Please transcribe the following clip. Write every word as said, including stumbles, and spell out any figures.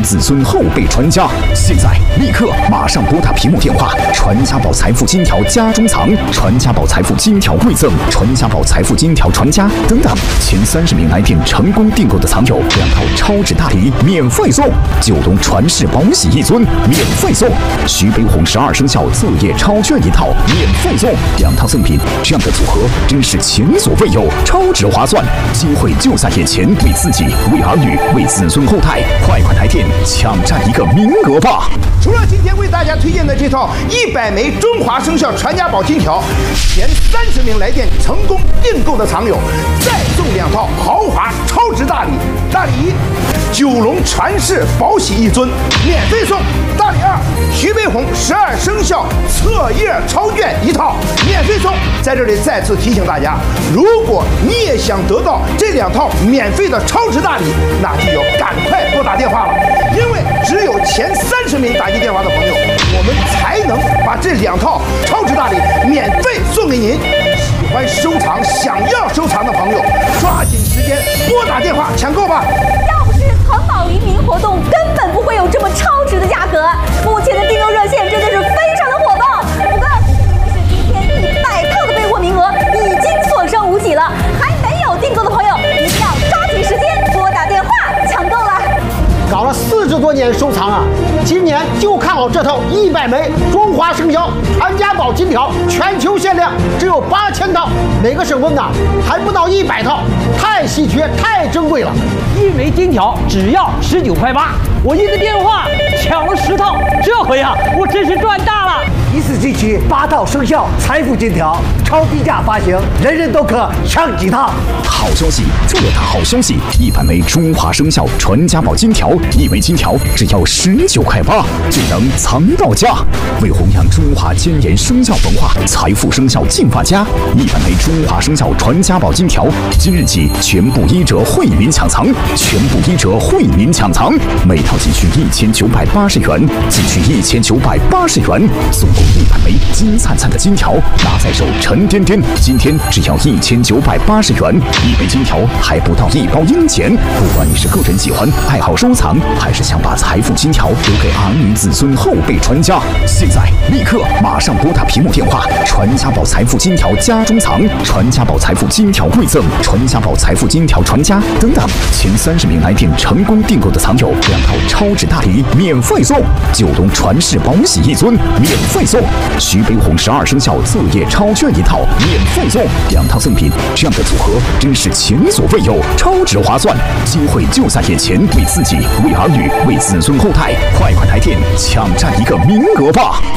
子孙后辈传家。现在立刻马上拨打屏幕电话，传家宝财富金条家中藏，传家宝财富金条贵赠，传家宝财富金条传家等等，前三十名来电成功订购的藏友，两套超值大礼免费送，九龙传世宝玺一尊免费送，徐悲鸿十二生肖册页钞券一套免费送，两套赠品，这样的组合真是前所未有，超值划算，机会就在眼前，为自己、为儿女、为子孙后代，快快来电抢占一个名额吧！ 除了今天为大家推荐的这套一百枚中华生肖传家宝金条，前三十名来电成功订购的藏友，再送两套豪华超值大礼。大礼一，九龙传世宝玺一尊，免费送；大礼二，徐悲鸿十二生肖册页钞券一套，免费送。在这里再次提醒大家，如果你也想得到这两套免费的超值大礼，那就要赶快拨打电话了，因为只有前三十名打进电话的朋友，我们才能把这两套超值大礼免费送给您。喜欢收藏、想要收藏的朋友，抓紧时间拨打电话抢购吧！ 要不是藏宝黎明活动，根本不会有这么超值的价格。目前的订购热线真的是非常的火爆。不过要提醒您的是，今天一百套的备货名额已经所剩无几了，还没有订购的朋友，一定要抓紧时间拨打电话抢购了。 搞了四十多年收藏啊，今年就看好这套一百枚中华生肖传家宝金条，全球限量只有八千套，每个省份呐还不到一百套，太稀缺太珍贵了。 一枚金条只要十九块八，我一个电话抢了十套，这回啊我真是赚大了！ 一次进取八套生肖财富金条，超低价发行，人人都可抢几套。 好消息，特大好消息！一百枚中华生肖传家宝金条，一枚金条只要十九块八，就能藏到家。为弘扬中华坚严生肖文化，财富生肖进发家，一百枚中华生肖传家宝金条，今日起全部一折惠民抢藏，全部一折惠民抢藏，每套仅需一千九百八十元，仅需一千九百八十元，总共一百枚金灿灿的金条，拿在手沉甸甸。今天只要一千九百八十元，一枚金条还不到一包银钱。不管你是个人喜欢、爱好收藏，还是想把财富金条留给儿女子孙后辈传家，现在立刻马上拨打屏幕电话，传家宝财富金条家中藏，传家宝财富金条贵赠，传家宝财富金条传家等等，前三十名来电成功订购的藏友，两套超值大礼免费送，九龙传世宝玺一尊免费送，徐悲鸿十二生肖册页钞券一套免费送，两套赠品，这样的组合真是前所未有，超值划算，机会就在眼前，为自己、为儿女、为子孙后代，快快来电抢占一个名额吧！